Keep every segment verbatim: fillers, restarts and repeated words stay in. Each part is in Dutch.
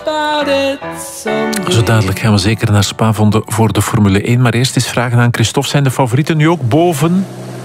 Zo dadelijk gaan we zeker naar Spa voor de Formule één. Maar eerst eens vragen aan Christophe. Zijn de favorieten nu ook boven?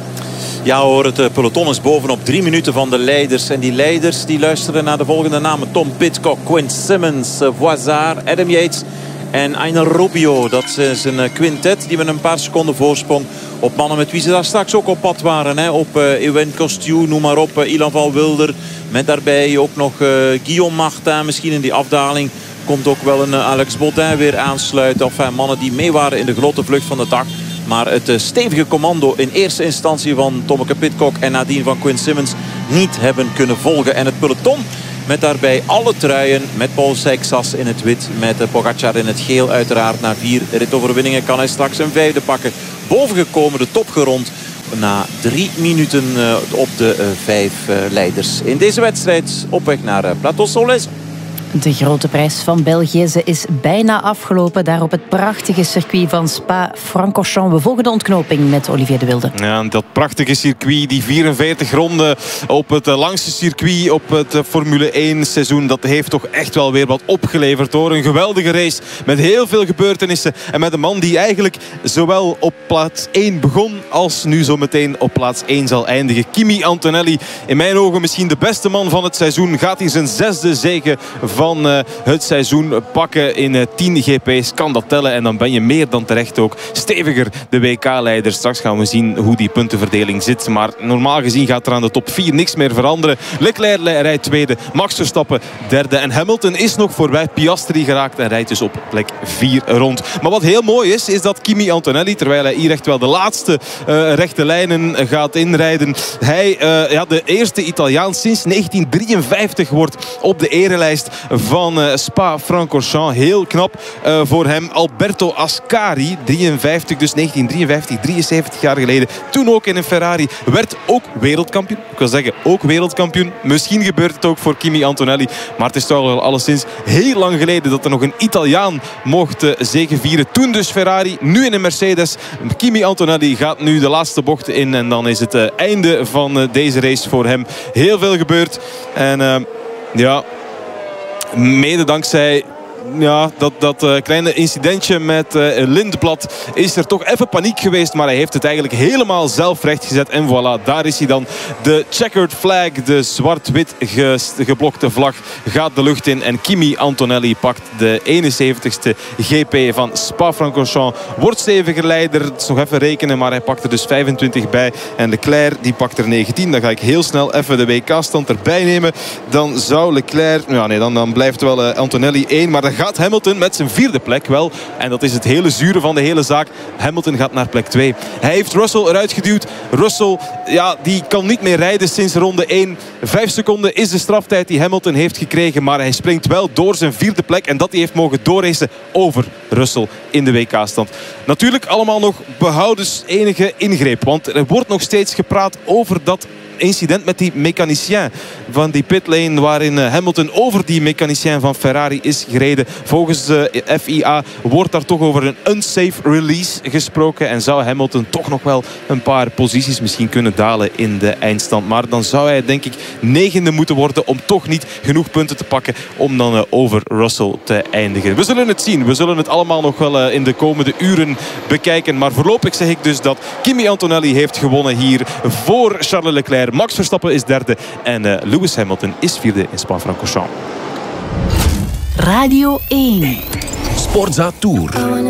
Ja hoor, het peloton is bovenop drie minuten van de leiders. En die leiders die luisteren naar de volgende namen. Tom Pidcock, Quint Simmons, Voisard, Adam Yates en Einer Rubio. Dat is een quintet die met een paar seconden voorsprong op mannen met wie ze daar straks ook op pad waren. Hè. Op uh, Ewen Costiu, noem maar op. Uh, Ilan van Wilder. Met daarbij ook nog uh, Guillaume Martin. Misschien in die afdaling komt ook wel een uh, Alex Baudin weer aansluiten. Of uh, mannen die mee waren in de grote vlucht van de dag. Maar het uh, stevige commando in eerste instantie van Tommeke Pidcock en nadien van Quint Simmons niet hebben kunnen volgen. En het peloton met daarbij alle truien. Met Paul Seixas in het wit. Met uh, Pogacar in het geel uiteraard. Na vier ritoverwinningen kan hij straks een vijfde pakken. Bovengekomen, de top gerond. Na drie minuten uh, op de uh, vijf uh, leiders. In deze wedstrijd op weg naar uh, Plateau Solais. De grote prijs van België ze is bijna afgelopen. Daar op het prachtige circuit van Spa-Francorchamps. We volgen de ontknoping met Olivier de Wilde. Ja, dat prachtige circuit, die vierenveertig ronden op het langste circuit op het Formule één seizoen. Dat heeft toch echt wel weer wat opgeleverd hoor. Een geweldige race met heel veel gebeurtenissen. En met een man die eigenlijk zowel op plaats één begon als nu zo meteen op plaats één zal eindigen. Kimi Antonelli, in mijn ogen misschien de beste man van het seizoen. Gaat hij zijn zesde zege van uh, het seizoen pakken in uh, tien G P's. Kan dat tellen en dan ben je meer dan terecht ook steviger de W K-leider. Straks gaan we zien hoe die puntenverdeling zit. Maar normaal gezien gaat er aan de top vier niks meer veranderen. Leclerc rijdt tweede, Max Verstappen derde. En Hamilton is nog voorbij Piastri geraakt en rijdt dus op plek vier rond. Maar wat heel mooi is, is dat Kimi Antonelli, terwijl hij hier echt wel de laatste uh, rechte lijnen gaat inrijden, hij uh, ja, de eerste Italiaan sinds negentien drieënvijftig wordt op de erelijst van uh, Spa-Francorchamps. Heel knap uh, voor hem. Alberto Ascari, drieënvijftig, dus negentien drieënvijftig, drieënzeventig jaar geleden. Toen ook in een Ferrari. Werd ook wereldkampioen. Ik wil zeggen, ook wereldkampioen. Misschien gebeurt het ook voor Kimi Antonelli. Maar het is toch al alleszins heel lang geleden dat er nog een Italiaan mocht uh, zegevieren. Toen dus Ferrari, nu in een Mercedes. Kimi Antonelli gaat nu de laatste bocht in. En dan is het uh, einde van uh, deze race voor hem. Heel veel gebeurd. En uh, ja... Mede dankzij ja, dat, dat uh, kleine incidentje met uh, Lindblad is er toch even paniek geweest. Maar hij heeft het eigenlijk helemaal zelf rechtgezet. En voilà, daar is hij dan. De checkered flag, de zwart-wit ge geblokte vlag, gaat de lucht in. En Kimi Antonelli pakt de eenenzeventigste G P van Spa-Francorchamps. Wordt steviger leider. Het is nog even rekenen, maar hij pakt er dus vijfentwintig bij. En Leclerc die pakt er negentien. Dan ga ik heel snel even de W K-stand erbij nemen. Dan zou Leclerc... Ja, nee, dan, dan blijft wel uh, Antonelli één. Maar dan gaat Hamilton met zijn vierde plek wel. En dat is het hele zure van de hele zaak. Hamilton gaat naar plek twee. Hij heeft Russell eruit geduwd. Russell, ja, die kan niet meer rijden sinds ronde één. Vijf seconden is de straftijd die Hamilton heeft gekregen. Maar hij springt wel door zijn vierde plek. En dat hij heeft mogen doorracen over Russell in de W K-stand. Natuurlijk allemaal nog behoudens enige ingreep. Want er wordt nog steeds gepraat over dat incident met die mechanicien van die pitlane, waarin Hamilton over die mechanicien van Ferrari is gereden. Volgens de F I A wordt daar toch over een unsafe release gesproken en zou Hamilton toch nog wel een paar posities misschien kunnen dalen in de eindstand. Maar dan zou hij denk ik negende moeten worden om toch niet genoeg punten te pakken om dan over Russell te eindigen. We zullen het zien. We zullen het allemaal nog wel in de komende uren bekijken. Maar voorlopig zeg ik dus dat Kimi Antonelli heeft gewonnen hier voor Charles Leclerc. Max Verstappen is derde en uh, Lewis Hamilton is vierde in Spa-Francorchamps. Radio één. Sportza Tour.